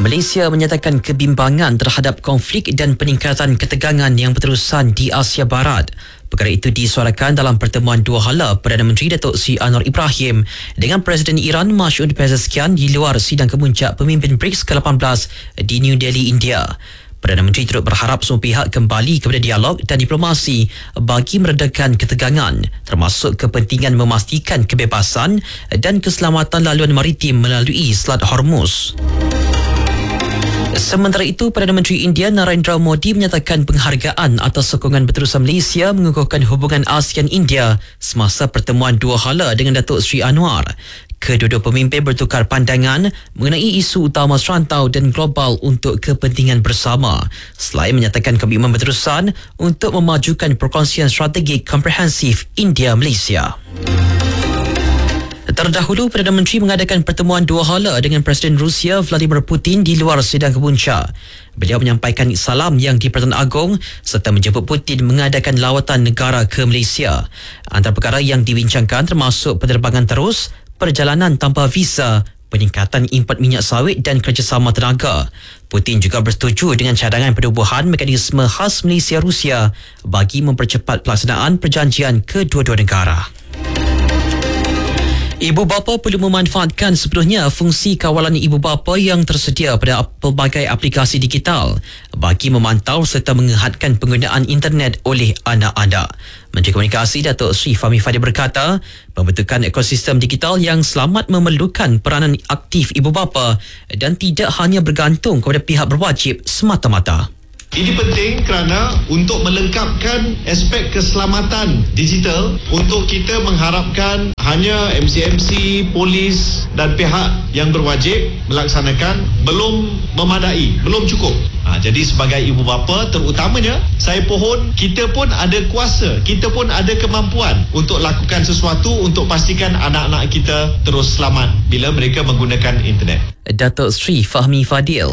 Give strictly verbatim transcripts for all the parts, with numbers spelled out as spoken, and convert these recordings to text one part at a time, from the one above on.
Malaysia menyatakan kebimbangan terhadap konflik dan peningkatan ketegangan yang berterusan di Asia Barat. Perkara itu disuarakan dalam pertemuan dua hala Perdana Menteri Datuk Seri Anwar Ibrahim dengan Presiden Iran Masoud Pezeshkian di luar sidang kemuncak pemimpin BRICS ke lapan belas di New Delhi, India. Perdana Menteri turut berharap semua pihak kembali kepada dialog dan diplomasi bagi meredakan ketegangan, termasuk kepentingan memastikan kebebasan dan keselamatan laluan maritim melalui Selat Hormuz. Sementara itu, Perdana Menteri India Narendra Modi menyatakan penghargaan atas sokongan berterusan Malaysia mengukuhkan hubungan ASEAN-India semasa pertemuan dua hala dengan Datuk Seri Anwar. Kedua-dua pemimpin bertukar pandangan mengenai isu utama serantau dan global untuk kepentingan bersama, selain menyatakan komitmen berterusan untuk memajukan perkongsian strategik komprehensif India-Malaysia. Terdahulu, Perdana Menteri mengadakan pertemuan dua hala dengan Presiden Rusia Vladimir Putin di luar sidang kemuncak. Beliau menyampaikan salam yang di-Pertuan Agong serta menjemput Putin mengadakan lawatan negara ke Malaysia. Antara perkara yang dibincangkan termasuk penerbangan terus, perjalanan tanpa visa, peningkatan import minyak sawit dan kerjasama tenaga. Putin juga bersetuju dengan cadangan penubuhan mekanisme khas Malaysia-Rusia bagi mempercepat pelaksanaan perjanjian kedua-dua negara. Ibu bapa perlu memanfaatkan sepenuhnya fungsi kawalan ibu bapa yang tersedia pada pelbagai aplikasi digital bagi memantau serta mengehatkan penggunaan internet oleh anak-anak. Menteri Komunikasi Datuk Seri Fahmi Fadil berkata, pembentukan ekosistem digital yang selamat memerlukan peranan aktif ibu bapa dan tidak hanya bergantung kepada pihak berwajib semata-mata. Ini penting kerana untuk melengkapkan aspek keselamatan digital, untuk kita mengharapkan hanya M C M C, polis dan pihak yang berwajib melaksanakan belum memadai, belum cukup. Ha, jadi sebagai ibu bapa terutamanya, saya pohon kita pun ada kuasa, kita pun ada kemampuan untuk lakukan sesuatu untuk pastikan anak-anak kita terus selamat bila mereka menggunakan internet. Datuk Seri Fahmi Fadil.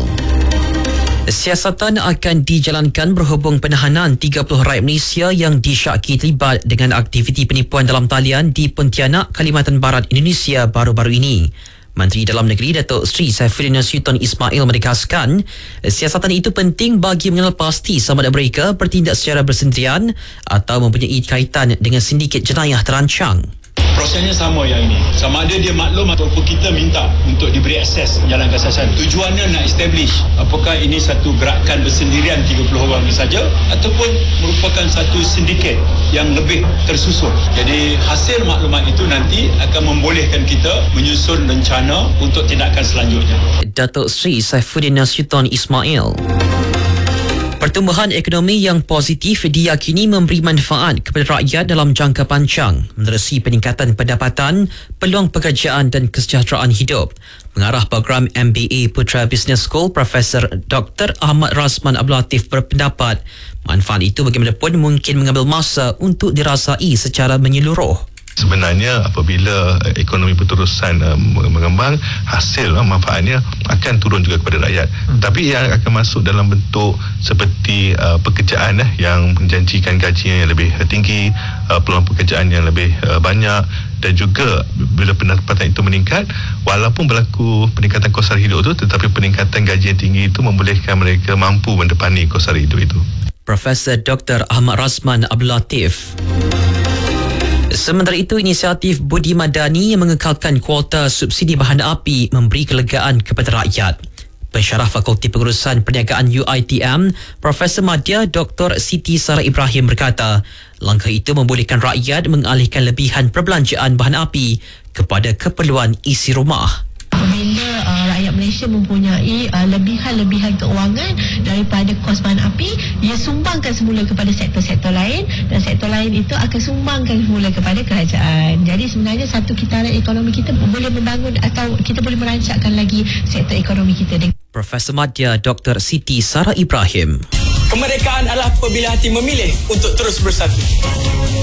Siasatan akan dijalankan berhubung penahanan tiga puluh rakyat Malaysia yang disyaki terlibat dengan aktiviti penipuan dalam talian di Pontianak, Kalimantan Barat, Indonesia baru-baru ini. Menteri Dalam Negeri Datuk Seri Saifuddin Nasution Ismail menegaskan, siasatan itu penting bagi mengenal pasti sama ada mereka bertindak secara bersendirian atau mempunyai kaitan dengan sindiket jenayah terancang. Prosesnya sama yang ini. Sama ada dia maklum ataupun kita minta untuk diberi akses jalan kesaksian. Tujuannya nak establish apakah ini satu gerakan bersendirian tiga puluh orang saja ataupun merupakan satu sindiket yang lebih tersusun. Jadi hasil maklumat itu nanti akan membolehkan kita menyusun rencana untuk tindakan selanjutnya. Datuk Seri Saifuddin Nasution Ismail. Pertumbuhan ekonomi yang positif diyakini memberi manfaat kepada rakyat dalam jangka panjang menerusi peningkatan pendapatan, peluang pekerjaan dan kesejahteraan hidup. Pengarah program M B A Putra Business School, Profesor Doktor Ahmad Rasman Abdul Latif berpendapat manfaat itu bagaimanapun mungkin mengambil masa untuk dirasai secara menyeluruh. Sebenarnya apabila ekonomi berterusan uh, mengembang, hasil uh, manfaatnya akan turun juga kepada rakyat. Hmm. Tapi yang akan masuk dalam bentuk seperti uh, pekerjaan uh, yang menjanjikan gaji yang lebih uh, tinggi, uh, peluang pekerjaan yang lebih uh, banyak, dan juga bila pendapatan itu meningkat, walaupun berlaku peningkatan kos sara hidup itu, tetapi peningkatan gaji yang tinggi itu membolehkan mereka mampu mendepani kos sara hidup itu. Profesor Doktor Ahmad Rasman Abdul Latif. Sementara itu, inisiatif Budi Madani yang mengekalkan kuota subsidi bahan api memberi kelegaan kepada rakyat. Pensyarah Fakulti Pengurusan Perniagaan U I T M, Profesor Madya Doktor Siti Sarah Ibrahim berkata, langkah itu membolehkan rakyat mengalihkan lebihan perbelanjaan bahan api kepada keperluan isi rumah. Bila uh, rakyat Malaysia mempunyai uh, lebihan-lebihan keuangan daripada kos bahan api, ia sumbangkan semula kepada sektor-sektor lain dan sektor lain itu akan sumbangkan semula kepada kerajaan. Jadi sebenarnya satu kitaran ekonomi kita boleh membangun atau kita boleh merancangkan lagi sektor ekonomi kita. Profesor Madya Doktor Siti Sarah Ibrahim. Kemerdekaan adalah apabila hati memilih untuk terus bersatu.